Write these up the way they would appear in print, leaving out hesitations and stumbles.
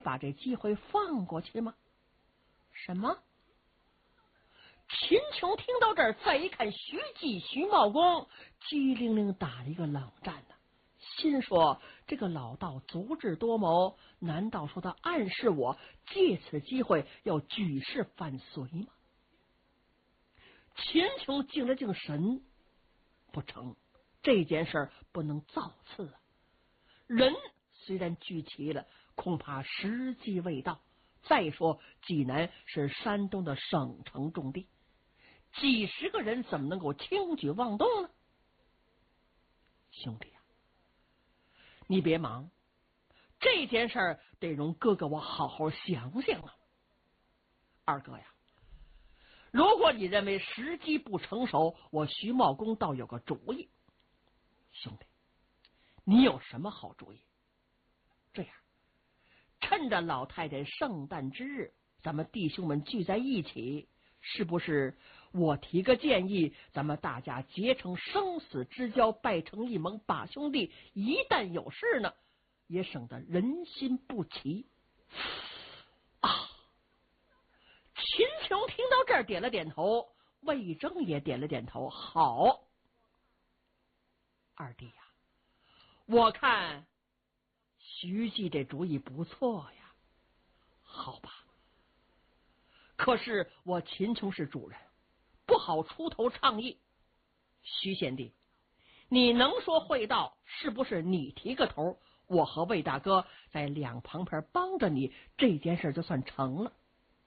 把这机会放过去吗？什么？秦琼听到这儿，再一看徐继、徐茂公，机灵灵打了一个冷战呢，心说这个老道足智多谋，难道说他暗示我借此机会要举事反隋吗？秦琼静了静神，不成，这件事不能造次啊！人虽然聚齐了，恐怕时机未到。再说济南是山东的省城重地，几十个人怎么能够轻举妄动呢？兄弟呀，你别忙，这件事儿得容哥哥我好好想想啊。二哥呀，如果你认为时机不成熟，我徐茂公倒有个主意。兄弟，你有什么好主意？这样，趁着老太太圣诞之日，咱们弟兄们聚在一起，是不是我提个建议，咱们大家结成生死之交，拜成一盟，把兄弟，一旦有事呢，也省得人心不齐啊！秦琼听到这儿点了点头，魏征也点了点头。好，二弟呀，我看徐继这主意不错呀。好吧，可是我秦琼是主人，不好出头倡议。徐贤弟，你能说会道，是不是你提个头，我和魏大哥在两旁边帮着你，这件事就算成了。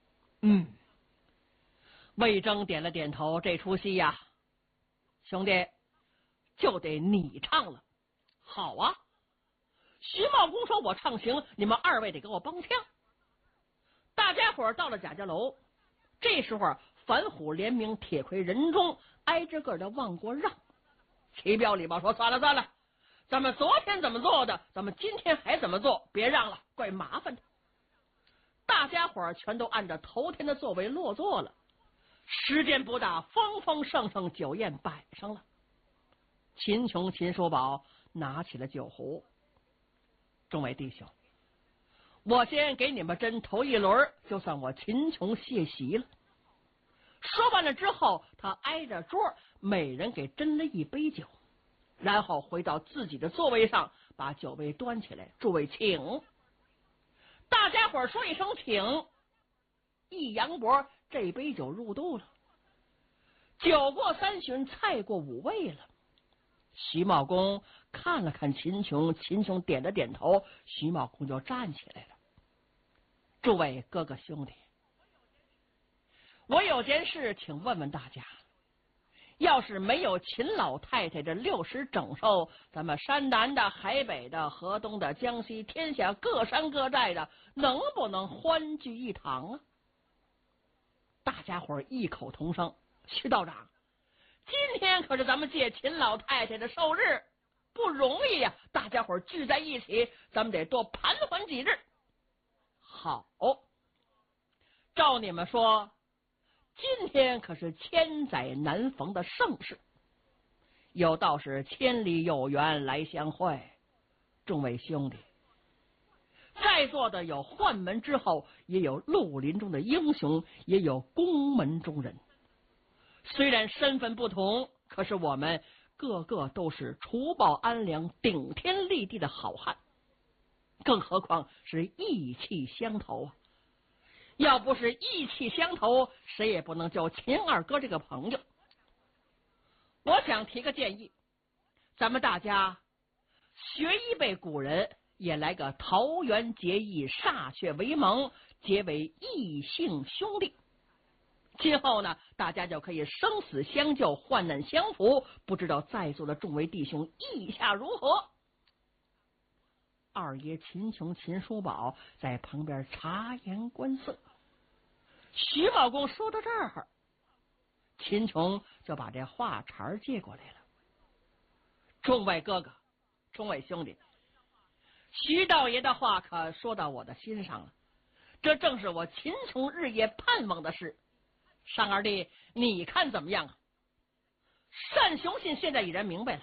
魏征点了点头，这出戏呀，兄弟就得你唱了。好啊，徐茂公说我唱行，你们二位得给我帮腔。大家伙到了贾家楼，这时候樊虎、连明、铁魁、任忠挨着个的往过让。齐彪礼貌说：“算了算了，咱们昨天怎么做的，咱们今天还怎么做，别让了，怪麻烦的。”大家伙全都按照头天的座位落座了。时间不大，丰丰盛盛酒宴摆上了。秦琼、秦叔宝拿起了酒壶。众位弟兄，我先给你们斟头一轮，就算我秦琼谢席了。说完了之后，他挨着桌，每人给斟了一杯酒，然后回到自己的座位上，把酒杯端起来，诸位请。大家伙说一声请，一扬脖，这杯酒入肚了。酒过三巡，菜过五味了。徐茂公看了看秦琼，秦琼点了点头，徐茂公就站起来了。诸位哥哥兄弟，我有件事请问问大家，要是没有秦老太太这60整寿，咱们山南的、海北的、河东的、江西天下各山各寨的，能不能欢聚一堂啊？大家伙异口同声：徐道长，今天可是咱们借秦老太太的寿日，不容易呀！大家伙聚在一起，咱们得多盘桓几日。好，照你们说，今天可是千载难逢的盛事，有道是千里有缘来相会。众位兄弟，在座的有宦门之后，也有绿林中的英雄，也有宫门中人。虽然身份不同，可是我们个个都是除暴安良、顶天立地的好汉，更何况是义气相投啊！要不是义气相投，谁也不能叫秦二哥这个朋友。我想提个建议，咱们大家学一辈古人，也来个桃园结义，歃血为盟，结为异姓兄弟。今后呢，大家就可以生死相救，患难相扶。不知道在座的众位弟兄意下如何？二爷秦琼、秦叔宝在旁边察言观色。徐茂公说到这儿，秦琼就把这话茬接过来了。众位哥哥，众位兄弟，徐道爷的话可说到我的心上了，这正是我秦琼日夜盼望的事。尚二弟，你看怎么样啊？单雄信现在已然明白了，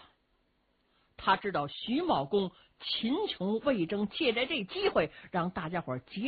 他知道徐茂公、秦琼、魏征借着这机会让大家伙结